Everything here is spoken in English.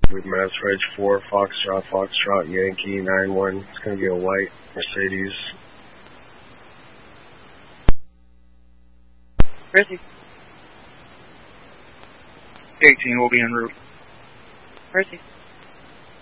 with Mass Reg 4, Foxtrot, Yankee 91. It's going to be a white Mercedes. Mercy. 18 will be en route. Mercy.